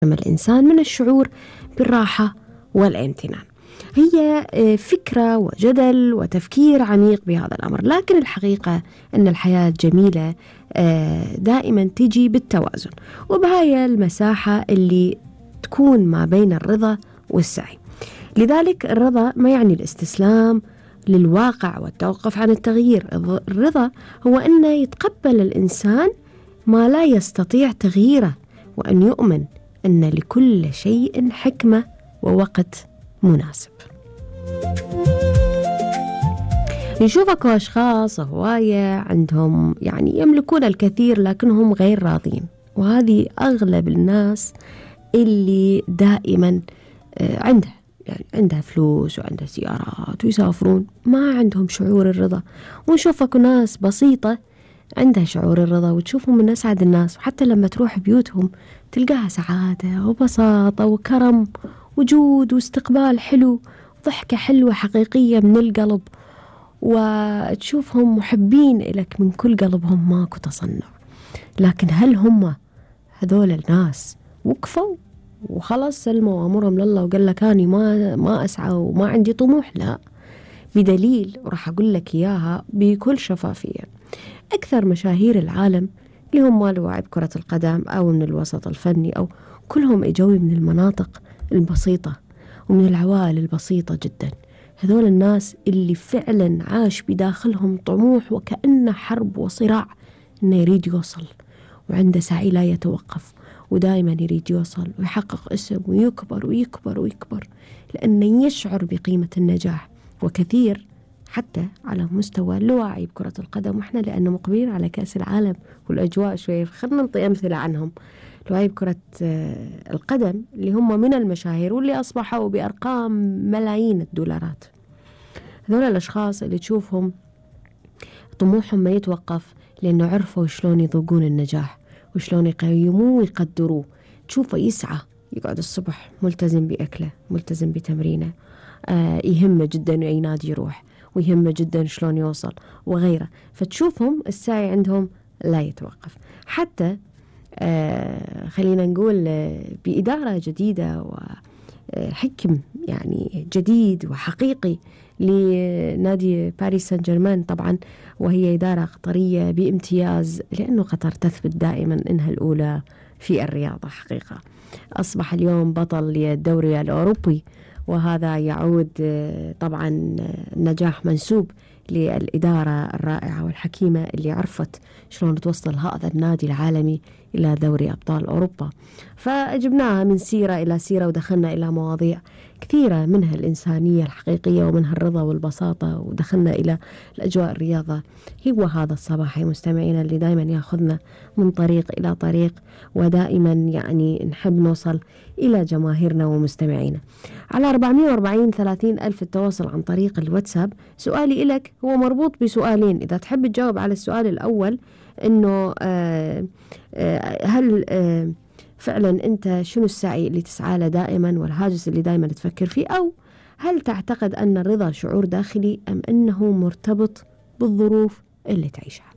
الإنسان من الشعور بالراحة والامتنان. هي فكرة وجدل وتفكير عميق بهذا الأمر، لكن الحقيقة أن الحياة جميلة دائما تجي بالتوازن، وبهاي المساحة اللي تكون ما بين الرضا والسعي. لذلك الرضا ما يعني الاستسلام للواقع والتوقف عن التغيير. الرضا هو أن يتقبل الإنسان ما لا يستطيع تغييره، وأن يؤمن أن لكل شيء حكمة ووقت مناسب. نشوف أكو أشخاص هواية عندهم يملكون الكثير لكنهم غير راضين، وهذه أغلب الناس اللي دائما عندها فلوس وعندها سيارات ويسافرون، ما عندهم شعور الرضا. ونشوف أكو ناس بسيطة عندها شعور الرضا وتشوفهم من أسعد الناس، وحتى لما تروح بيوتهم تلقاها سعادة وبساطة وكرم وجود واستقبال حلو وضحكة حلوة حقيقية من القلب، وتشوفهم محبين إلك من كل قلبهم ماكو تصنع. لكن هل هم هذول الناس وقفوا وخلص سلموا وأمرهم لله وقال لك أنا ما أسعى وما عندي طموح؟ لا، بدليل وراح أقول لك إياها بكل شفافية. أكثر مشاهير العالم اللي هم لاعب كرة القدم أو من الوسط الفني أو كلهم إجوا من المناطق البسيطة ومن العوائل البسيطة جدا. هذول الناس اللي فعلا عاش بداخلهم طموح وكأنه حرب وصراع، إنه يريد يوصل وعنده سعي لا يتوقف، ودائما يريد يوصل ويحقق اسم ويكبر ويكبر ويكبر، لأنه يشعر بقيمة النجاح. وكثير حتى على مستوى لواعي بكرة القدم، وإحنا لأنه مقبلين على كأس العالم والأجواء شوية، خلنا نعطي أمثلة عنهم. لواعي بكرة القدم اللي هم من المشاهير واللي أصبحوا بأرقام ملايين الدولارات، هذول الأشخاص اللي تشوفهم طموحهم ما يتوقف لأنه عرفوا شلون يذوقون النجاح وشلون يقيموه ويقدروه. تشوفه يسعى، يقعد الصبح ملتزم بأكله، ملتزم بتمرينه، يهمه جدا أي نادي يروح، ويهمه جدا شلون يوصل وغيره. فتشوفهم السعي عندهم لا يتوقف. حتى خلينا نقول بإدارة جديدة وحكم جديد وحقيقي لنادي باريس سان جيرمان طبعا، وهي إدارة قطرية بامتياز، لأنه قطر تثبت دائما إنها الأولى في الرياضة حقيقة. أصبح اليوم بطل للدوري الأوروبي، وهذا يعود طبعا نجاح منسوب للإدارة الرائعة والحكيمة اللي عرفت شلون توصل هذا النادي العالمي إلى دوري أبطال أوروبا. فأجبناها من سيرة إلى سيرة ودخلنا إلى مواضيع كثيرة، منها الإنسانية الحقيقية ومنها الرضا والبساطة، ودخلنا إلى الأجواء الرياضة. هو هذا الصباح يا مستمعينا اللي دائما يأخذنا من طريق إلى طريق، ودائما نحب نوصل إلى جماهيرنا ومستمعينا. على 440-30 ألف التواصل عن طريق الواتساب. سؤالي إلك هو مربوط بسؤالين، إذا تحب تجاوب على السؤال الأول إنه هل فعلا أنت شنو السعي اللي تسعى له دائما والهاجس اللي دائما تفكر فيه، أو هل تعتقد أن الرضا شعور داخلي أم أنه مرتبط بالظروف اللي تعيشها؟